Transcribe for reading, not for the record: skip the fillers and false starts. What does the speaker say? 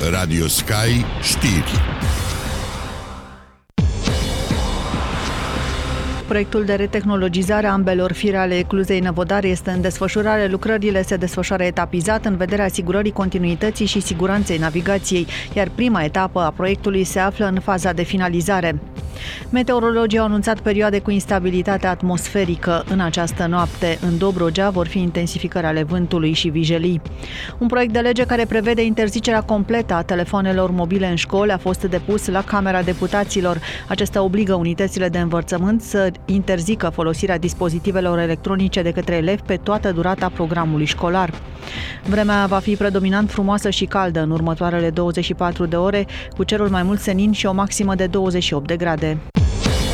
Radio Sky Știri. Proiectul de retehnologizare a ambelor fire ale Cluzei Năvodari este în desfășurare. Lucrările se desfășoară etapizat în vederea asigurării continuității și siguranței navigației, iar prima etapă a proiectului se află în faza de finalizare. Meteorologii au anunțat perioade cu instabilitate atmosferică în această noapte. În Dobrogea vor fi intensificări ale vântului și vijelii. Un proiect de lege care prevede interzicerea completă a telefonelor mobile în școli a fost depus la Camera Deputaților. Acesta obligă unitățile de învățământ să interzică folosirea dispozitivelor electronice de către elevi pe toată durata programului școlar. Vremea va fi predominant frumoasă și caldă în următoarele 24 de ore, cu cerul mai mult senin și o maximă de 28 de grade.